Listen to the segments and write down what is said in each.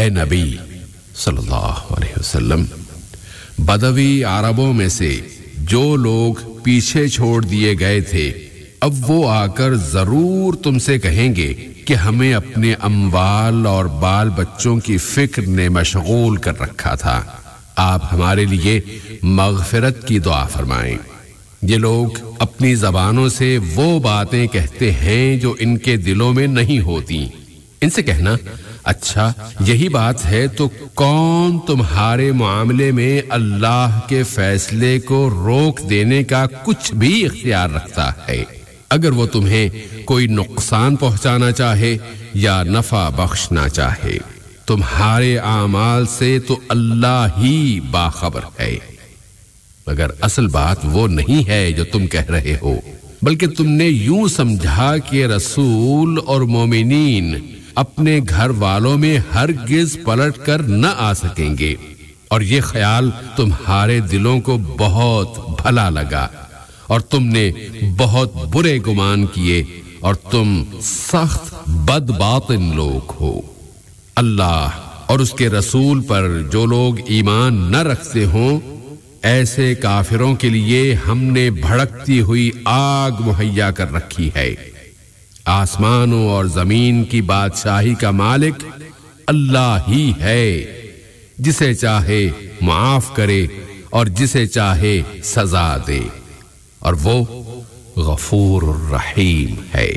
اے نبی صلی اللہ علیہ وسلم، بدوی عربوں میں سے جو لوگ پیچھے چھوڑ دیے گئے تھے اب وہ آ کر ضرور تم سے کہیں گے کہ ہمیں اپنے اموال اور بال بچوں کی فکر نے مشغول کر رکھا تھا، آپ ہمارے لیے مغفرت کی دعا فرمائیں۔ یہ لوگ اپنی زبانوں سے وہ باتیں کہتے ہیں جو ان کے دلوں میں نہیں ہوتی۔ ان سے کہنا، اچھا یہی بات ہے تو کون تمہارے معاملے میں اللہ کے فیصلے کو روک دینے کا کچھ بھی اختیار رکھتا ہے؟ اگر وہ تمہیں کوئی نقصان پہنچانا چاہے یا نفع بخشنا چاہے، تمہارے اعمال سے تو اللہ ہی باخبر ہے۔ مگر اصل بات وہ نہیں ہے جو تم کہہ رہے ہو، بلکہ تم نے یوں سمجھا کہ رسول اور مومنین اپنے گھر والوں میں ہرگز پلٹ کر نہ آ سکیں گے، اور یہ خیال تمہارے دلوں کو بہت بھلا لگا اور تم نے بہت برے گمان کیے اور تم سخت بد باطن لوگ ہو۔ اللہ اور اس کے رسول پر جو لوگ ایمان نہ رکھتے ہوں، ایسے کافروں کے لیے ہم نے بھڑکتی ہوئی آگ مہیا کر رکھی ہے۔ آسمانوں اور زمین کی بادشاہی کا مالک اللہ ہی ہے، جسے چاہے معاف کرے اور جسے چاہے سزا دے، اور وہ غفور الرحیم ہے۔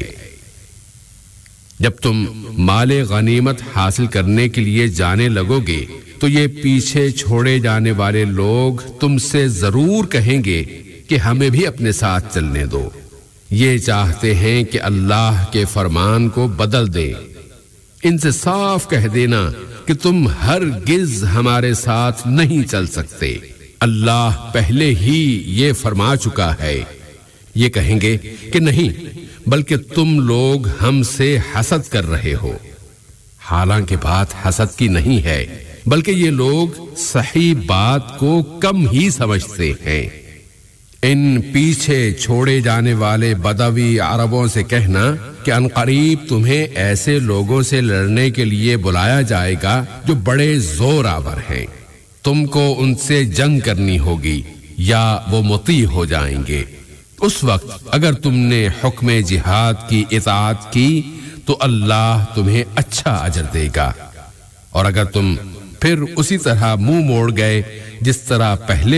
جب تم مال غنیمت حاصل کرنے کے لیے جانے لگو گے تو یہ پیچھے چھوڑے جانے والے لوگ تم سے ضرور کہیں گے کہ ہمیں بھی اپنے ساتھ چلنے دو۔ یہ چاہتے ہیں کہ اللہ کے فرمان کو بدل دیں۔ ان سے صاف کہہ دینا کہ تم ہرگز ہمارے ساتھ نہیں چل سکتے، اللہ پہلے ہی یہ فرما چکا ہے۔ یہ کہیں گے کہ نہیں، بلکہ تم لوگ ہم سے حسد کر رہے ہو، حالانکہ بات حسد کی نہیں ہے، بلکہ یہ لوگ صحیح بات کو کم ہی سمجھتے ہیں۔ ان پیچھے چھوڑے جانے والے بدوی عربوں سے کہنا کہ عنقریب تمہیں ایسے لوگوں سے لڑنے کے لیے بلایا جائے گا جو بڑے زور آور ہیں، تم کو ان سے جنگ کرنی ہوگی یا وہ مطیع ہو جائیں گے۔ اس وقت اگر تم نے حکم جہاد کی اطاعت کی تو اللہ تمہیں اچھا اجر دے گا، اور اگر تم پھر اسی طرح منہ موڑ گئے جس طرح پہلے